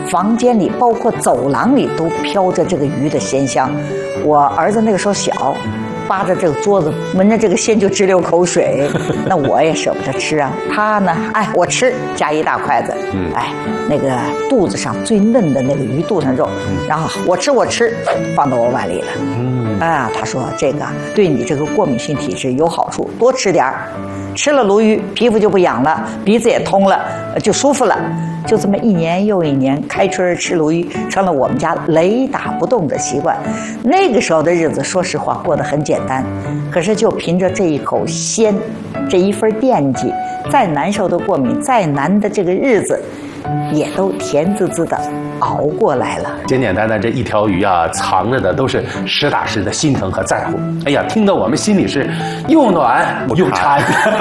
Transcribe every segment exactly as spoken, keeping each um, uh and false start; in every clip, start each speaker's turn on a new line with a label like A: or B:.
A: 房间里包括走廊里都飘着这个鱼的鲜香。我儿子那个时候小，扒着这个桌子闻着这个鲜就直流口水，那我也舍不得吃啊。他呢，哎，我吃，夹一大筷子，嗯，哎，那个肚子上最嫩的那个鱼肚上肉，然后我吃我吃，放到我碗里了。嗯，啊，他说这个对你这个过敏性体质有好处，多吃点儿。吃了鲈鱼，皮肤就不痒了，鼻子也通了，就舒服了。就这么一年又一年，开春吃鲈鱼成了我们家雷打不动的习惯。那个时候的日子，说实话过得很简单，可是就凭着这一口鲜，这一份惦记，再难受的过敏，再难的这个日子，也都甜滋滋的熬过来了。
B: 简简单单这一条鱼啊，藏着的都是实打实的心疼和在乎。哎呀，听得我们心里是又暖又馋。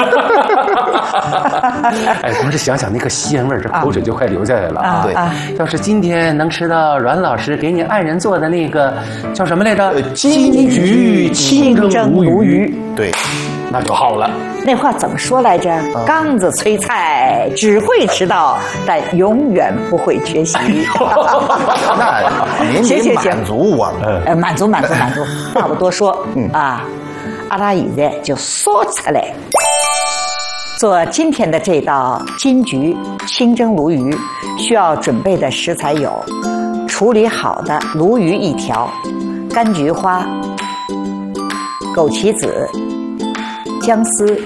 B: 哎，光是想想那个鲜味儿，这口水就快流下来了啊！对，要是今天能吃到阮老师给你爱人做的那个叫什么来着？呃、金桔清蒸鲈鱼。
C: 对，
B: 那就好了。
A: 那话怎么说来着？嗯、缸子催菜只会迟到，但永远不会缺席。
C: 那您得满足我们。
A: 呃，满足满足满足。话不多说，嗯啊，阿拉现在就说出来。做今天的这道金桔清蒸鲈鱼，需要准备的食材有：处理好的鲈鱼一条，柑菊花、枸杞子、姜丝、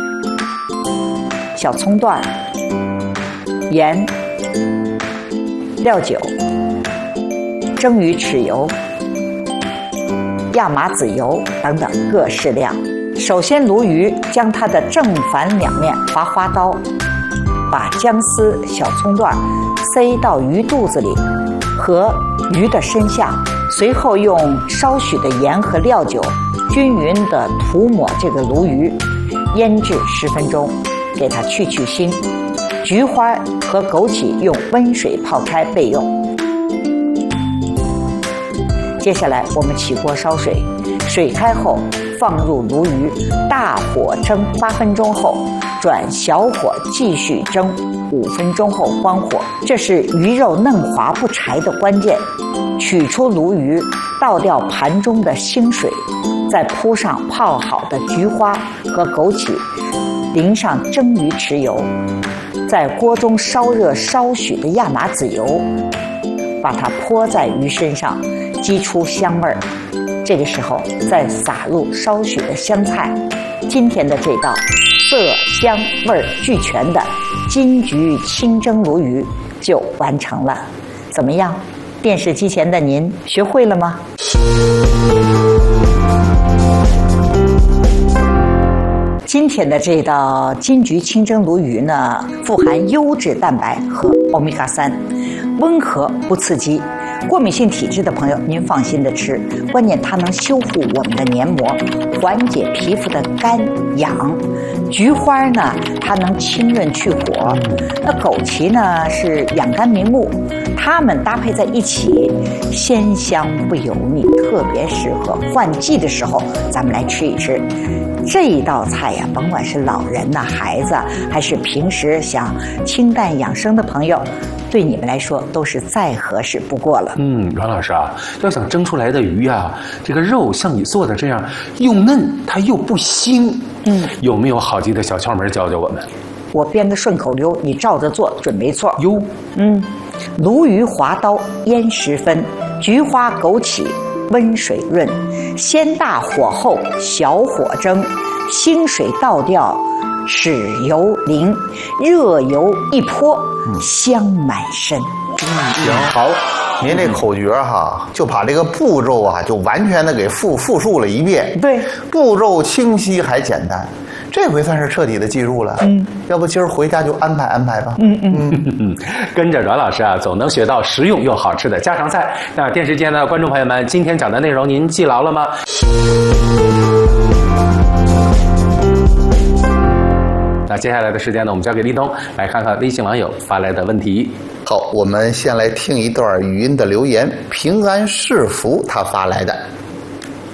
A: 小葱段、盐、料酒、蒸鱼豉油、亚麻籽油等等各适量。首先，鲈鱼将它的正反两面划花刀，把姜丝、小葱段塞到鱼肚子里和鱼的身下，随后用稍许的盐和料酒均匀地涂抹这个鲈鱼，腌制十分钟，给它去去腥。菊花和枸杞用温水泡开备用。接下来我们起锅烧水，水开后放入鲈鱼，大火蒸八分钟后，转小火继续蒸五分钟后关火。这是鱼肉嫩滑不柴的关键。取出鲈鱼，倒掉盘中的清水，再铺上泡好的菊花和枸杞，淋上蒸鱼豉油，在锅中烧热稍许的亚麻籽油，把它泼在鱼身上，激出香味儿。这个时候再撒入稍许的香菜，今天的这道色香味儿俱全的金桔清蒸鲈鱼就完成了。怎么样？电视机前的您学会了吗？今天的这道金桔清蒸鲈鱼呢，富含优质蛋白和欧米伽三，温和不刺激。过敏性体质的朋友，您放心的吃，关键它能修复我们的黏膜，缓解皮肤的干痒。菊花呢，它能清润去火；那枸杞呢，是养肝明目。它们搭配在一起，鲜香不油腻，特别适合换季的时候咱们来吃一吃。这一道菜呀，甭管是老人呐、孩子，还是平时想清淡养生的朋友，对你们来说都是再合适不过了。
B: 嗯，阮老师啊，要想蒸出来的鱼啊，这个肉像你做的这样又嫩，它又不腥，嗯，有没有好记的小窍门教教我们？
A: 我编个顺口溜，你照着做准没错。
B: 哟，
A: 嗯，鲈鱼划刀腌十分，菊花枸杞温水润，先大火后小火蒸，清水倒掉，豉油淋，热油一泼，香满身。
C: 行，好，您这口诀哈，就把这个步骤啊，就完全的给复复述了一遍。
A: 对，
C: 步骤清晰还简单，这回算是彻底的记住了。嗯，要不今儿回家就安排安排吧。
A: 嗯嗯
B: 嗯，跟着阮老师啊，总能学到实用又好吃的家常菜。那电视机前的观众朋友们，今天讲的内容您记牢了吗？那接下来的时间呢，我们交给立冬来看看微信网友发来的问题。
C: 好，我们先来听一段语音的留言，平安是福他发来的。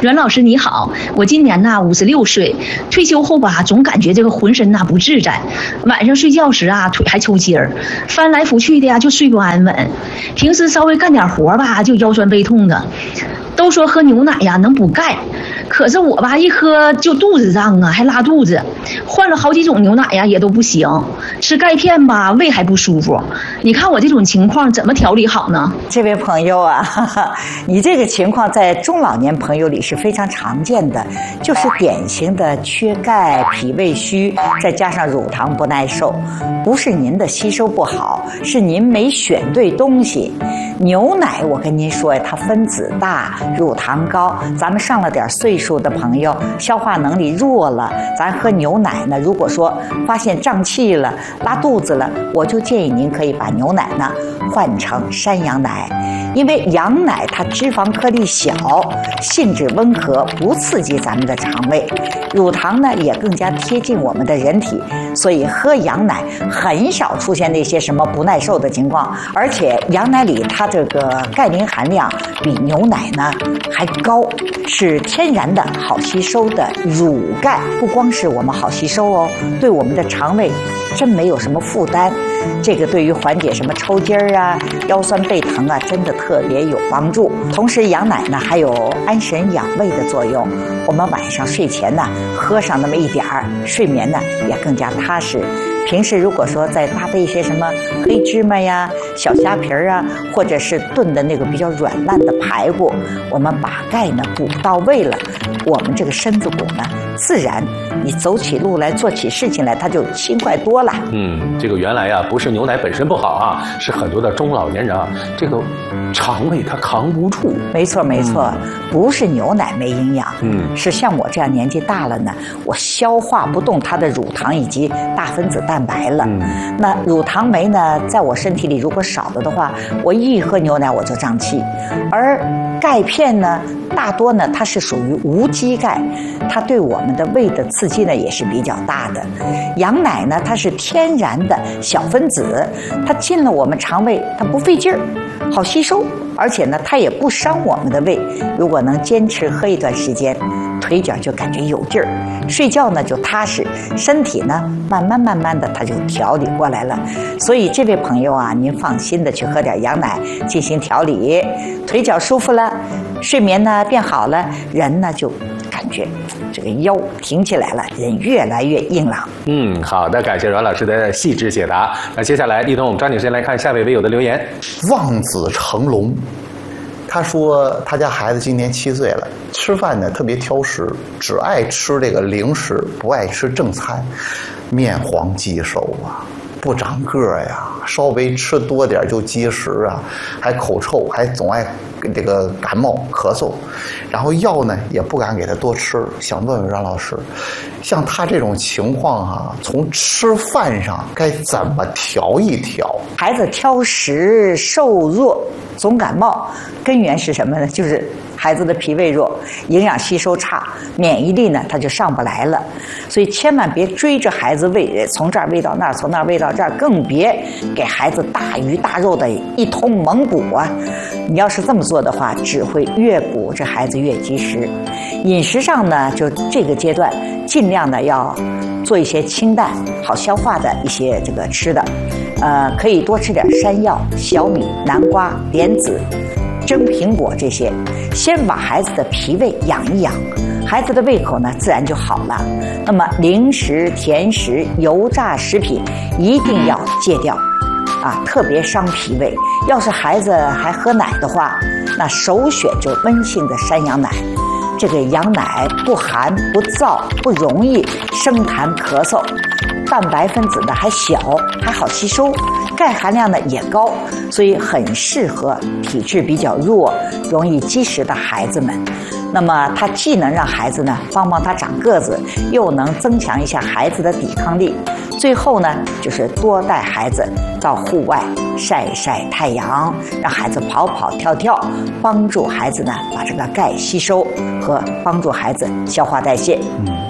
D: 阮老师你好，我今年呢五十六岁，退休后吧，总感觉这个浑身呐不自在，晚上睡觉时啊腿还抽筋儿，翻来覆去的呀就睡不安稳，平时稍微干点活吧就腰酸背痛的。都说喝牛奶呀能补钙，可是我吧一喝就肚子胀啊，还拉肚子，换了好几种牛奶呀也都不行，吃钙片吧胃还不舒服。你看我这种情况怎么调理好呢？
A: 这位朋友啊，哈哈，你这个情况在中老年朋友里是非常常见的，就是典型的缺钙、脾胃虚，再加上乳糖不耐受。不是您的吸收不好，是您没选对东西。牛奶我跟您说呀，它分子大，乳糖高，咱们上了点岁数的朋友，消化能力弱了，咱喝牛奶呢，如果说发现胀气了、拉肚子了，我就建议您可以把牛奶呢换成山羊奶，因为羊奶它脂肪颗粒小，性质温和，不刺激咱们的肠胃，乳糖呢也更加贴近我们的人体，所以喝羊奶很少出现那些什么不耐受的情况，而且羊奶里它这个钙磷含量比牛奶呢还高，是天然的好吸收的乳钙，不光是我们好吸收哦，对我们的肠胃真没有什么负担。这个对于缓解什么抽筋儿啊、腰酸背疼啊，真的特别有帮助。同时，羊奶呢还有安神养胃的作用。我们晚上睡前呢喝上那么一点儿，睡眠呢也更加踏实。平时如果说再搭配一些什么黑芝麻呀、小虾皮儿啊，或者是炖的那个比较软烂的排骨，我们把钙呢补到位了，我们这个身子骨呢，自然你走起路来、做起事情来，它就轻快多了。
B: 嗯，这个原来呀、啊，不是牛奶本身不好啊，是很多的中老年人啊，这个肠胃它扛不住。
A: 没错没错，嗯、不是牛奶没营养，
B: 嗯，
A: 是像我这样年纪大了呢，我消化不动它的乳糖以及大分子蛋白了。
B: 嗯，
A: 那乳糖酶呢，在我身体里如果少了的话，我一喝牛奶我就胀气，而钙片呢，大多呢它是属于无机钙，它对我们的胃的刺激呢也是比较大的。羊奶呢，它是天然的小分子，它进了我们肠胃，它不费劲儿，好吸收，而且呢，它也不伤我们的胃。如果能坚持喝一段时间，腿脚就感觉有劲儿，睡觉呢就踏实，身体呢慢慢慢慢的它就调理过来了。所以这位朋友啊，您放心的去喝点羊奶进行调理，腿脚舒服了，睡眠呢变好了，人呢就感觉这个腰挺起来了，人越来越硬朗。
B: 嗯，好的，感谢阮老师的细致解答。那接下来，立冬我们抓紧时间来看下位微友的留言。
C: 望子成龙，他说他家孩子今年七岁了，吃饭呢特别挑食，只爱吃这个零食，不爱吃正餐，面黄肌瘦啊，不长个儿呀，稍微吃多点就积食啊，还口臭，还总爱这个感冒咳嗽，然后药呢也不敢给他多吃。想问问阮老师，像他这种情况啊，从吃饭上该怎么调一调？
A: 孩子挑食、瘦弱、总感冒，根源是什么呢？就是孩子的脾胃弱，营养吸收差，免疫力呢它就上不来了。所以千万别追着孩子喂，从这儿喂到那儿，从那儿喂到这儿，更别给孩子大鱼大肉的一通猛补啊！你要是这么做的话，只会越补这孩子越积食。饮食上呢，就这个阶段尽量的要做一些清淡、好消化的一些这个吃的，呃，可以多吃点山药、小米、南瓜、莲子、蒸苹果这些，先把孩子的脾胃养一养，孩子的胃口呢自然就好了。那么零食、甜食、油炸食品一定要戒掉，啊，特别伤脾胃。要是孩子还喝奶的话，那首选就温性的山羊奶。这个羊奶不寒不燥，不容易生痰咳嗽，蛋白分子呢还小，还好吸收，钙含量呢也高，所以很适合体质比较弱、容易积食的孩子们。那么它既能让孩子呢帮帮他长个子，又能增强一下孩子的抵抗力。最后呢，就是多带孩子到户外晒晒太阳，让孩子跑跑跳跳，帮助孩子呢把这个钙吸收和帮助孩子消化代谢。
B: 嗯，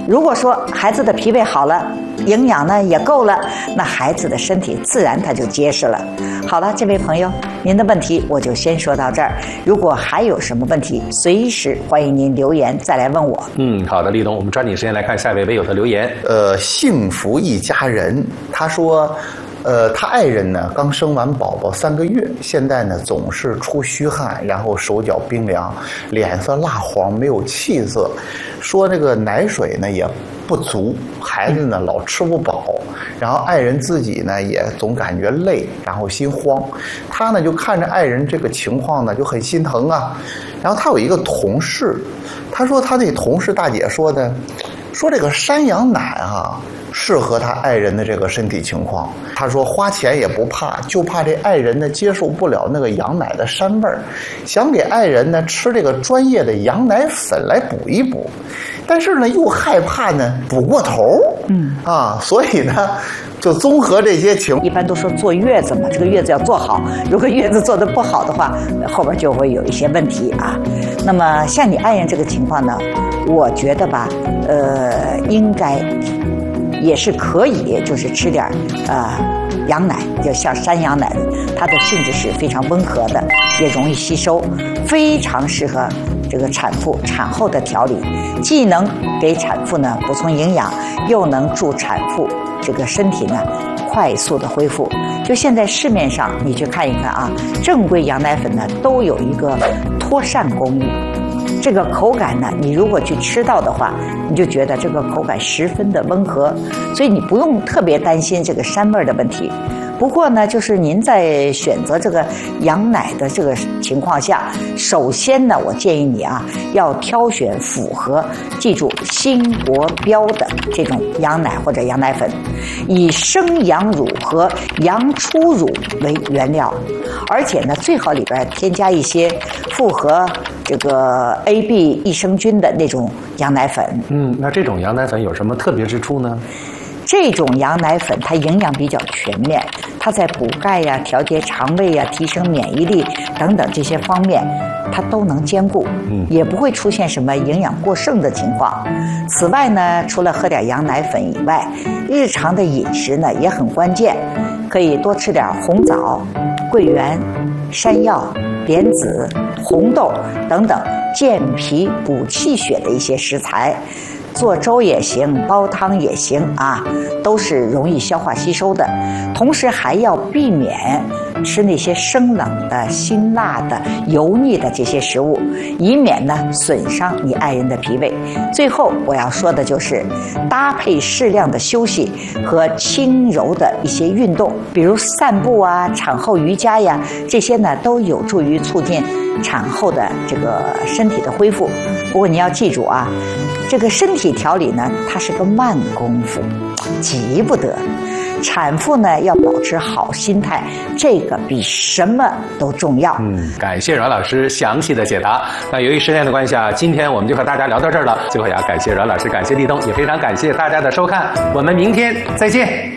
A: 如果说孩子的脾胃好了，营养呢也够了，那孩子的身体自然他就结实了。好了，这位朋友，您的问题我就先说到这儿。如果还有什么问题，随时欢迎您留言再来问我。
B: 嗯，好的，立冬，我们抓紧时间来看下一位微友的留言。
C: 呃，幸福一家人，他说。呃，他爱人呢刚生完宝宝三个月，现在呢总是出虚汗，然后手脚冰凉，脸色蜡黄，没有气色，说这个奶水呢也不足，孩子呢老吃不饱，然后爱人自己呢也总感觉累，然后心慌，他呢就看着爱人这个情况呢就很心疼啊。然后他有一个同事，他说他那同事大姐说的，说这个山羊奶啊适合他爱人的这个身体情况。他说花钱也不怕，就怕这爱人呢接受不了那个羊奶的膻味儿，想给爱人呢吃这个专业的羊奶粉来补一补，但是呢又害怕呢补过头，嗯啊，所以呢就综合这些情况，
A: 一般都说坐月子嘛，这个月子要做好，如果月子做得不好的话，后边就会有一些问题啊。那么像你爱人这个情况呢，我觉得吧，呃，应该也是可以，就是吃点呃羊奶，就像山羊奶，它的性质是非常温和的，也容易吸收，非常适合这个产妇产后的调理，既能给产妇呢补充营养，又能助产妇这个身体呢快速的恢复。就现在市面上你去看一看啊，正规羊奶粉呢都有一个脱疝工艺。这个口感呢，你如果去吃到的话，你就觉得这个口感十分的温和，所以你不用特别担心这个膻味的问题。不过呢，就是您在选择这个羊奶的这个情况下，首先呢，我建议你啊，要挑选符合，记住新国标的这种羊奶或者羊奶粉，以生羊乳和羊初乳为原料，而且呢，最好里边添加一些复合这个 A B 益生菌的那种羊奶粉。
B: 嗯，那这种羊奶粉有什么特别之处呢？
A: 这种羊奶粉它营养比较全面，它在补钙呀、调节肠胃呀、提升免疫力等等这些方面，它都能兼顾，也不会出现什么营养过剩的情况。此外呢，除了喝点羊奶粉以外，日常的饮食呢也很关键，可以多吃点红枣、桂圆、山药、莲子、红豆等等健脾补气血的一些食材。做粥也行，煲汤也行啊，都是容易消化吸收的。同时还要避免吃那些生冷的、辛辣的、油腻的这些食物，以免呢损伤你爱人的脾胃。最后我要说的就是搭配适量的休息和轻柔的一些运动，比如散步啊、产后瑜伽呀，这些呢都有助于促进产后的这个身体的恢复。不过你要记住啊，这个身体调理呢，它是个慢功夫，急不得。产妇呢要保持好心态，这个比什么都重要。
B: 嗯，感谢阮老师详细的解答。那由于时间的关系啊，今天我们就和大家聊到这儿了。最后也要感谢阮老师，感谢立冬，也非常感谢大家的收看。我们明天再见。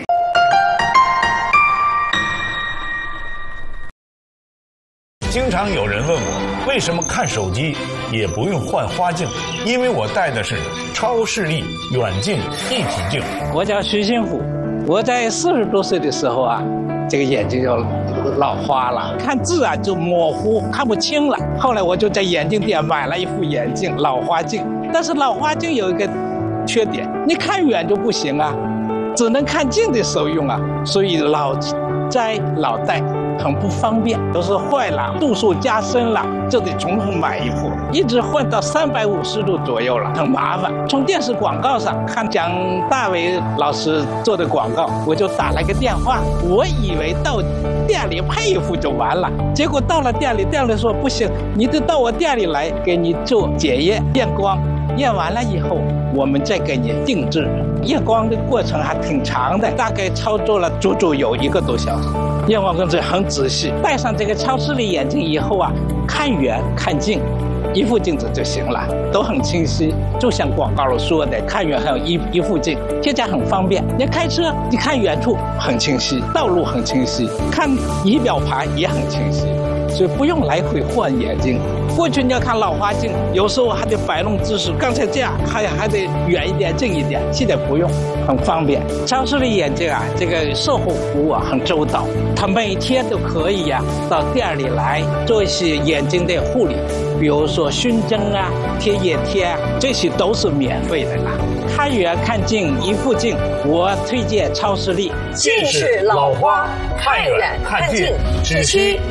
E: 经常有人问我，为什么看手机也不用换花镜？因为我戴的是超视力远近一体镜。
F: 我叫徐新虎，我在四十多岁的时候啊，这个眼睛就老花了，看字啊就模糊，看不清了。后来我就在眼镜店买了一副眼镜，老花镜。但是老花镜有一个缺点，你看远就不行啊，只能看近的时候用啊，所以老摘老戴很不方便，都是坏了，度数加深了，就得重新买一副，一直换到三百五十度左右了，很麻烦。从电视广告上看蒋大为老师做的广告，我就打了个电话，我以为到店里配一副就完了，结果到了店里，店里说不行，你得到我店里来给你做检验验光，验完了以后我们再给你定制。验光的过程还挺长的，大概操作了足足有一个多小时。验光工作很仔细，戴上这个超视力眼镜以后啊，看远看近一副镜子就行了，都很清晰，就像广告里说的，看远还有一一副镜，现在很方便。你开车你看远处很清晰，道路很清晰，看仪表盘也很清晰。 所以不用来回换眼镜。过去你要看老花镜，有时候还得摆弄姿势，刚才这样还还得远一点、近一点，现在不用，很方便。超视力眼镜啊，这个售后服务啊很周到，他每天都可以呀、啊、到店里来做一些眼睛的护理，比如说熏蒸啊、贴眼贴啊，这些都是免费的啦。看远看近一副镜，我推荐超视力。
E: 近视、老花，看远看近，只需